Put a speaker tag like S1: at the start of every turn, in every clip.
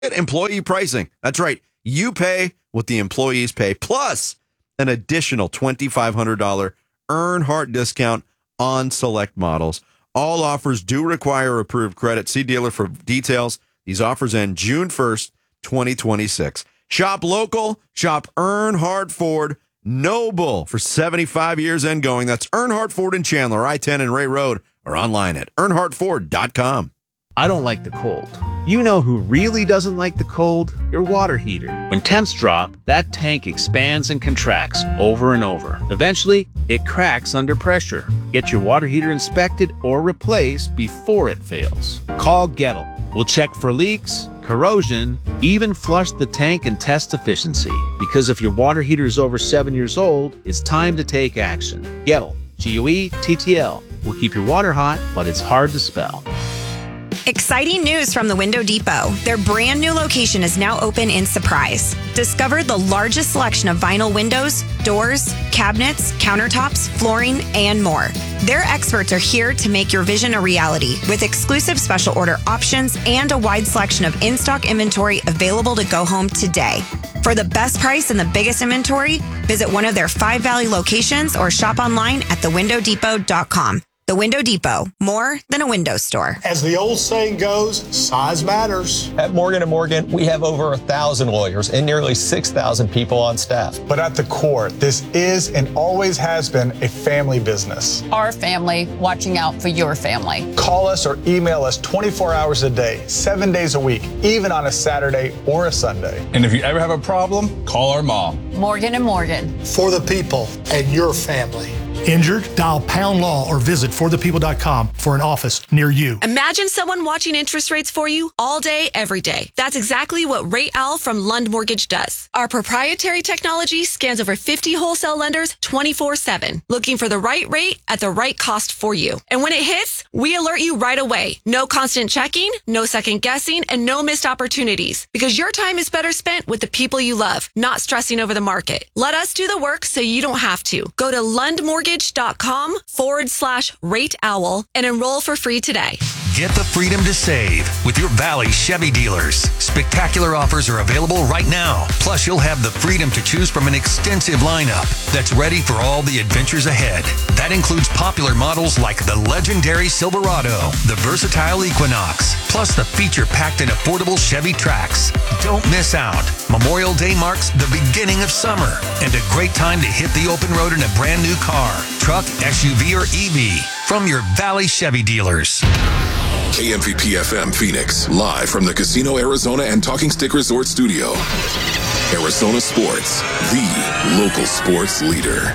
S1: employee pricing. That's right. You pay what the employees pay, plus an additional $2,500 Earnhardt discount on select models. All offers do require approved credit. See dealer for details. These offers end June 1st, 2026. Shop local. Shop Earnhardt Ford. Noble for 75 years and going. That's Earnhardt Ford in Chandler, I-10 and Ray Road, or online at earnhardtford.com.
S2: I don't like the cold. You know who really doesn't like the cold? Your water heater. When temps drop, that tank expands and contracts over and over. Eventually, it cracks under pressure. Get your water heater inspected or replaced before it fails. Call Gettle. We'll check for leaks, corrosion, even flush the tank and test efficiency. Because if your water heater is over 7 years old, it's time to take action. Gettle. G-U-E-T-T-L. Will keep your water hot, but it's hard to spell.
S3: Exciting news from the Window Depot. Their brand new location is now open in Surprise. Discover the largest selection of vinyl windows, doors, cabinets, countertops, flooring, and more. Their experts are here to make your vision a reality with exclusive special order options and a wide selection of in-stock inventory available to go home today. For the best price and the biggest inventory, visit one of their 5 Valley locations or shop online at thewindowdepot.com. The Window Depot, more than a window store.
S4: As the old saying goes, size matters.
S5: At Morgan & Morgan, we have over 1,000 lawyers and nearly 6,000 people on staff.
S4: But at the core, this is and always has been a family business.
S6: Our family watching out for your family.
S4: Call us or email us 24 hours a day, 7 days a week, even on a Saturday or a Sunday.
S7: And if you ever have a problem, call our mom.
S6: Morgan & Morgan.
S4: For the people and your family. Injured? Dial Pound Law or visit forthepeople.com for an office near you.
S8: Imagine someone watching interest rates for you all day, every day. That's exactly what Rate Owl from Lund Mortgage does. Our proprietary technology scans over 50 wholesale lenders 24/7, looking for the right rate at the right cost for you. And when it hits, we alert you right away. No constant checking, no second guessing, and no missed opportunities. Because your time is better spent with the people you love, not stressing over the market. Let us do the work so you don't have to. Go to lundmortgage.com/Rate Owl and enroll for free today.
S9: Get the freedom to save with your Valley Chevy dealers. Spectacular offers are available right now. Plus, you'll have the freedom to choose from an extensive lineup that's ready for all the adventures ahead. That includes popular models like the legendary Silverado, the versatile Equinox, plus the feature-packed and affordable Chevy Trax. Don't miss out. Memorial Day marks the beginning of summer and a great time to hit the open road in a brand new car, truck, SUV, or EV from your Valley Chevy dealers.
S10: KMVP FM Phoenix, live from the Casino Arizona and Talking Stick Resort Studio. Arizona Sports, the local sports leader.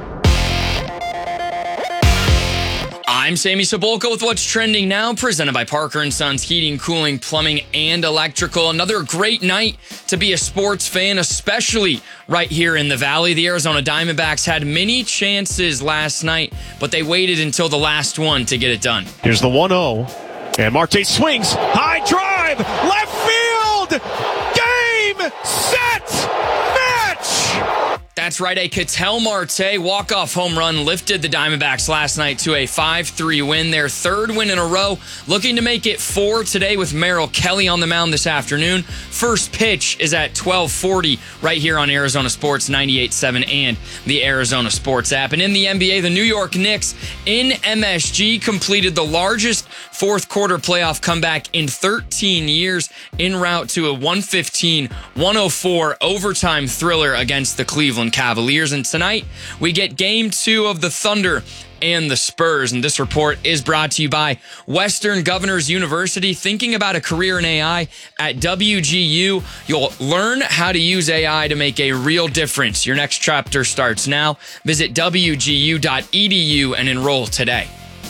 S11: I'm Sammy Cebulka with what's trending now, presented by Parker & Sons Heating, Cooling, Plumbing, and Electrical. Another great night to be a sports fan, especially right here in the Valley. The Arizona Diamondbacks had many chances last night, but they waited until the last one to get it done.
S12: Here's the 1-0, and Marte swings, high drive, left field, game, set, match!
S11: That's right, a Ketel Marte walk-off home run lifted the Diamondbacks last night to a 5-3 win, their third win in a row, looking to make it 4 today with Merrill Kelly on the mound this afternoon. First pitch is at 12:40 right here on Arizona Sports 98.7 and the Arizona Sports app. And in the NBA, the New York Knicks in MSG completed the largest fourth quarter playoff comeback in 13 years en route to a 115-104 overtime thriller against the Cleveland Cavaliers. And tonight, we get game 2 of the Thunder and the Spurs. And this report is brought to you by Western Governors University. Thinking about a career in AI at WGU, you'll learn how to use AI to make a real difference. Your next chapter starts now. Visit WGU.edu and enroll today.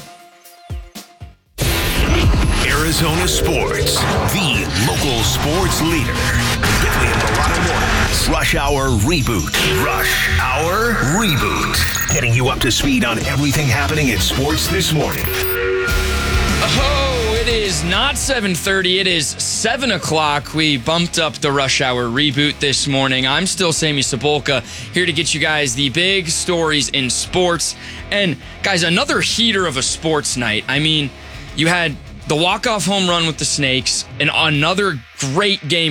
S13: Arizona Sports, the local sports leader. Whitley and Morano Mornings. Rush Hour Reboot. Rush Hour Reboot. Getting you up to speed on everything happening in sports this morning.
S11: Oh, it is not 7:30. It is 7 o'clock. We bumped up the Rush Hour Reboot this morning. I'm still Sammy Cebulka, here to get you guys the big stories in sports. And, guys, another heater of a sports night. I mean, you had The walk-off home run with the Snakes, and another great game